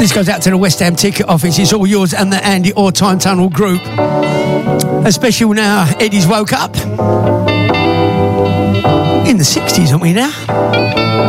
This goes out to the West Ham ticket office. It's all yours and the Andy Orr Time Tunnel group. A special now, Eddie's woke up. In the 60s, aren't we now?